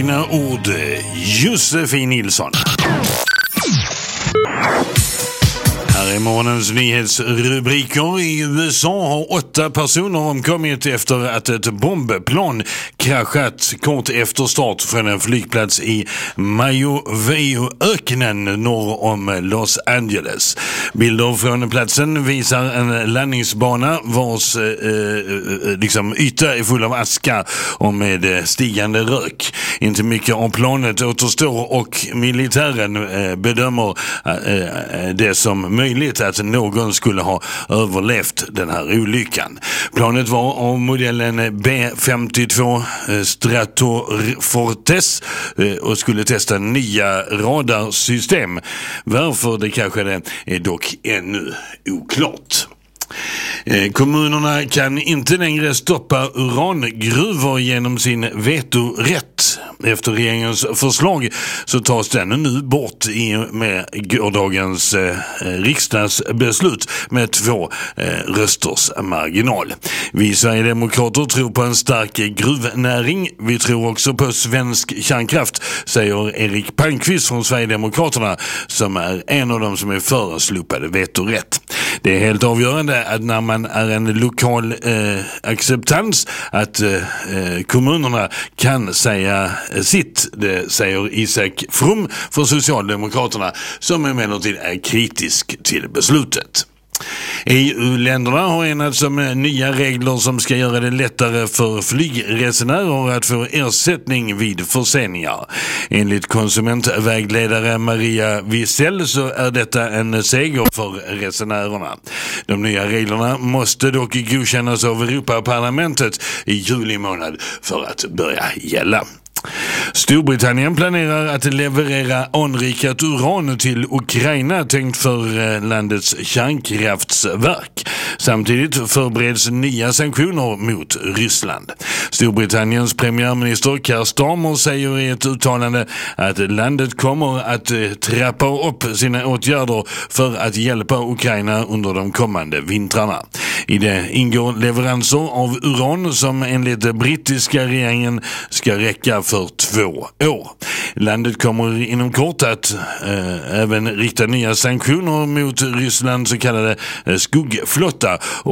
Ord Josefin Nilsson. Här är morgonens nyhetsrubriker. I USA har 8 personer omkommit efter att ett bombplan kraschat kort efter start från en flygplats i Mojave-öknen norr om Los Angeles. Bilder från platsen visar en landningsbana vars yta är full av aska och med stigande rök. Inte mycket av planet återstår och militären bedömer det som möjligt att någon skulle ha överlevt den här olyckan. Planet var av modellen B-52 Stratofortress och skulle testa nya radarsystem. Varför det kraschade är dock ännu oklart. Kommunerna kan inte längre stoppa urangruvor genom sin vetorätt. Efter regeringens förslag så tas den nu bort i med gårdagens riksdagsbeslut med 2 rösters marginal. Vi Sverigedemokrater tror på en stark gruvnäring. Vi tror också på svensk kärnkraft, säger Erik Palmqvist från Sverigedemokraterna, som är en av dem som är för slopade vetorätt. Det är helt avgörande att när man är en lokal acceptans att kommunerna kan säga sitt, det säger Isak From för Socialdemokraterna, som emellertid är kritisk till beslutet. EU-länderna har enats om nya regler som ska göra det lättare för flygresenärer att få ersättning vid förseningar. Enligt konsumentvägledare Maria Wiesel så är detta en seger för resenärerna. De nya reglerna måste dock godkännas av Europaparlamentet i juli månad för att börja gälla. Storbritannien planerar att leverera anrikat uran till Ukraina tänkt för landets kärnkraftsverk. Samtidigt förbereds nya sanktioner mot Ryssland. Storbritanniens premiärminister Keir Starmer säger i ett uttalande att landet kommer att trappa upp sina åtgärder för att hjälpa Ukraina under de kommande vintrarna. I det ingår leveranser av uran som enligt brittiska regeringen ska räcka för 2 år. Landet kommer inom kort att även rikta nya sanktioner mot Rysslands så kallade skuggflotta